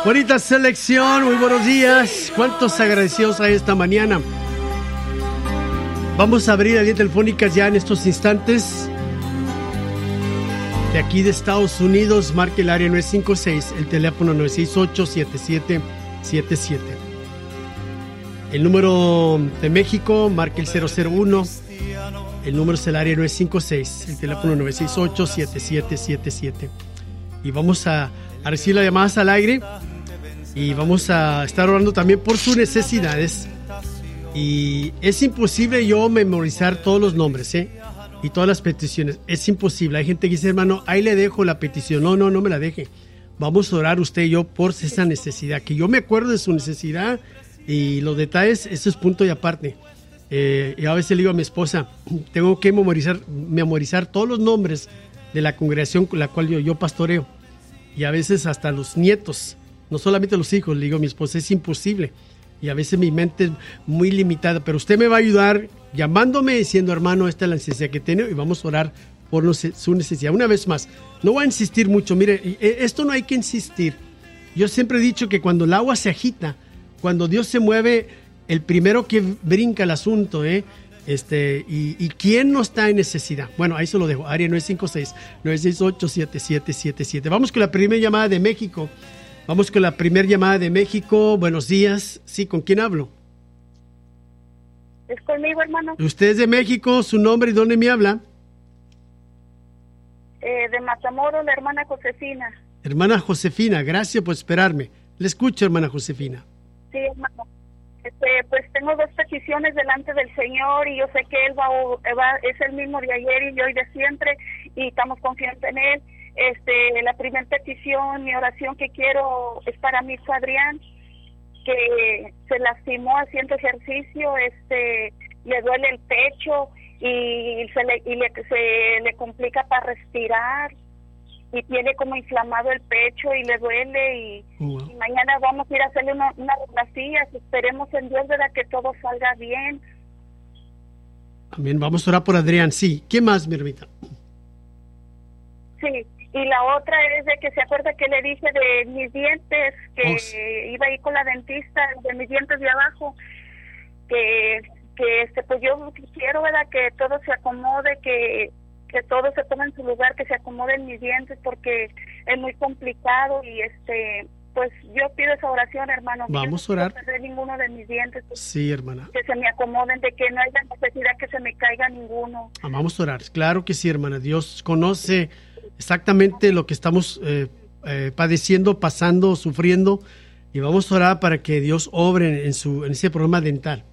Bonita selección, muy buenos días. ¿Cuántos agradecidos hay esta mañana? Vamos a abrir la línea telefónica ya en estos instantes. De aquí de Estados Unidos, marque el área 956, el teléfono 968-7777. El número de México, marque el 001. El número es el área 956, el teléfono 968-7777. Y vamos a recibir las llamadas al aire. Y vamos a estar orando también por sus necesidades. Y es imposible yo memorizar todos los nombres, y todas las peticiones. Es imposible. Hay gente que dice, hermano, ahí le dejo la petición. No me la deje. Vamos a orar usted y yo por esa necesidad. Que yo me acuerdo de su necesidad y los detalles, eso es punto y aparte. Y a veces le digo a mi esposa, tengo que memorizar todos los nombres de la congregación con la cual yo pastoreo. Y a veces hasta los nietos, no solamente los hijos. Le digo a mi esposa, es imposible. Y a veces mi mente es muy limitada, pero usted me va a ayudar llamándome diciendo, hermano, esta es la necesidad que tiene y vamos a orar por su necesidad. Una vez más, no voy a insistir mucho. Mire, esto no hay que insistir. Yo siempre he dicho que cuando el agua se agita, cuando Dios se mueve, el primero que brinca el asunto, y quién no está en necesidad. Bueno, ahí se lo dejo. Área 956-968-7777. Vamos con la primera llamada de México. Buenos días. Sí, ¿con quién hablo? Es conmigo, hermano. Usted es de México, su nombre y dónde me habla. De Matamoros, la hermana Josefina. Hermana Josefina, gracias por esperarme. Le escucho, hermana Josefina. Sí, hermano. Pues tengo dos peticiones delante del Señor y yo sé que Él es el mismo de ayer y de hoy de siempre y estamos confiantes en Él. La primera petición, mi oración que quiero es para mi hijo Adrián, que se lastimó haciendo ejercicio, le duele el pecho y se le complica para respirar y tiene como inflamado el pecho y le duele y mañana vamos a ir a hacerle unas radiografías. Esperemos en Dios, ¿verdad?, que todo salga bien. Amén. Vamos a orar por Adrián. Sí. ¿Qué más, mi hermita? Sí. Y la otra es de que se acuerda que le dije de mis dientes, que iba a ir con la dentista, de mis dientes de abajo, que pues yo quiero, ¿verdad?, que todo se acomode, que todo se ponga en su lugar, que se acomoden mis dientes, porque es muy complicado y pues yo pido esa oración, hermano. Vamos a orar. No perder ninguno de mis dientes. Sí, hermana. Que se me acomoden, de que no haya necesidad que se me caiga ninguno. Vamos a orar. Claro que sí, hermana. Dios conoce exactamente lo que estamos padeciendo, pasando, sufriendo, y vamos a orar para que Dios obre en ese problema dental.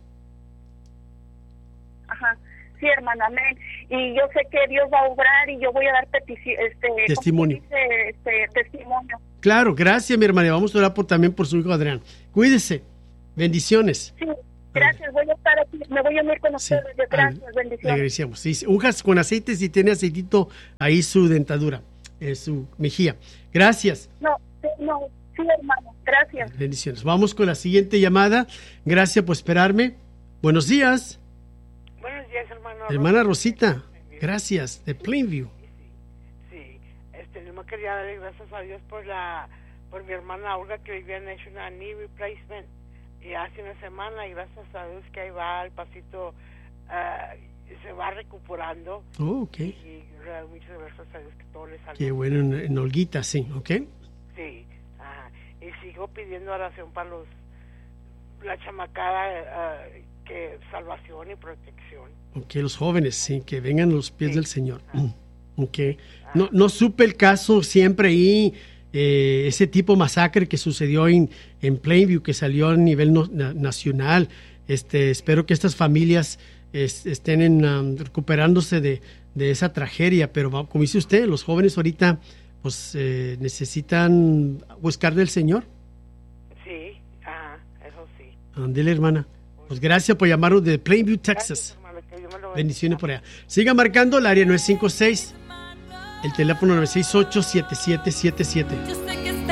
Ajá, sí, hermana, amén. Y yo sé que Dios va a obrar y yo voy a dar testimonio. Testimonio. Claro, gracias, mi hermana. Vamos a orar también por su hijo Adrián. Cuídese. Bendiciones. Sí, gracias. Voy a estar aquí. Me voy a unir con ustedes. Gracias, bendiciones. Le agradecemos. Sí, unjas con aceite si tiene aceitito ahí su dentadura, su mejilla. Gracias. No, sí, hermano. Gracias. Bendiciones. Vamos con la siguiente llamada. Gracias por esperarme. Buenos días. Buenos días, hermano. Hermana Rosita. Gracias. De Plainview. Sí. No quería darle gracias a Dios por mi hermana Olga, que vivía en National Knee Replacement y hace una semana, y gracias a Dios que ahí va al pasito, se va recuperando. Oh, ok. Y muchas gracias a Dios que todo le salió. Qué bueno, en Olguita, sí, ok. Sí, y sigo pidiendo oración para la chamacada, que salvación y protección. Ok, los jóvenes, sí, que vengan a los pies del Señor. Ok. No supe el caso siempre ahí, ese tipo de masacre que sucedió en Plainview, que salió a nivel nacional. Espero que estas familias estén recuperándose de esa tragedia, pero como dice usted, los jóvenes ahorita pues necesitan buscar del Señor. Sí, eso sí. Ándele, hermana. Pues gracias por llamarnos de Plainview, Texas. Bendiciones por allá. Siga marcando el área 956, el teléfono 968-7777.